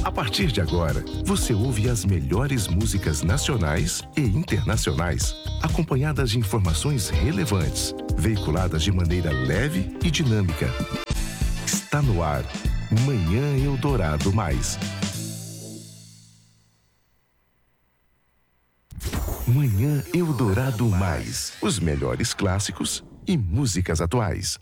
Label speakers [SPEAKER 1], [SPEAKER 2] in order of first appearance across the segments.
[SPEAKER 1] A partir de agora, você ouve as melhores músicas nacionais e internacionais, acompanhadas de informações relevantes, veiculadas de maneira leve e dinâmica. Está no ar, Manhã Eldorado Mais. Manhã Eldorado Mais. Os melhores clássicos e músicas atuais.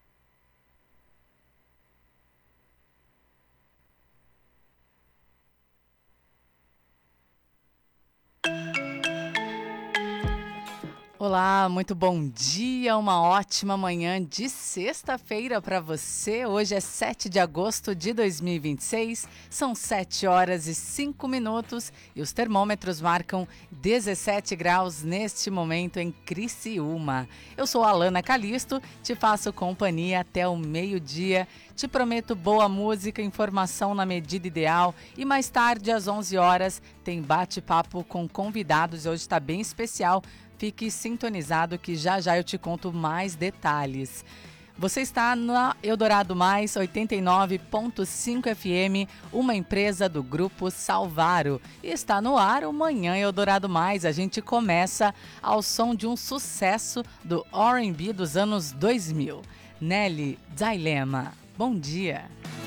[SPEAKER 2] Olá, muito bom dia, uma ótima manhã de sexta-feira para você. Hoje é 7 de agosto de 2026, são 7 horas e 5 minutos e os termômetros marcam 17 graus neste momento em Criciúma. Eu sou a Alana Calisto, te faço companhia até o meio-dia. Te prometo boa música, informação na medida ideal e mais tarde às 11 horas tem bate-papo com convidados. Hoje está bem especial. Fique sintonizado que já já eu te conto mais detalhes. Você está na Eldorado Mais 89.5 FM, uma empresa do Grupo Salvaro. E está no ar o Manhã Eldorado Mais. A gente começa ao som de um sucesso do R&B dos anos 2000. Nelly Dilema. Bom dia.